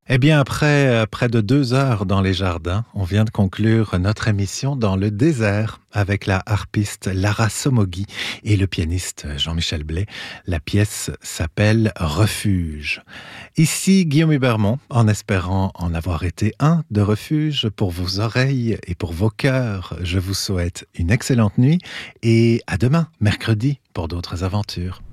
Eh bien, après près de 2 heures dans les jardins, on vient de conclure notre émission dans le désert avec la harpiste Lara Somogyi et le pianiste Jean-Michel Blais. La pièce s'appelle Refuge. Ici Guillaume Hubermont, en espérant en avoir été un de refuge pour vos oreilles et pour vos cœurs. Je vous souhaite une excellente nuit et à demain, mercredi, pour d'autres aventures.